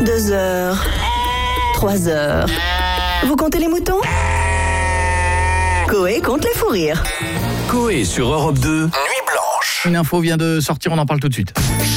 2 heures, 3 heures. Vous comptez les moutons ? Coé compte les fous rires. Coé sur Europe 2, Nuit Blanche. Une info vient de sortir, on en parle tout de suite.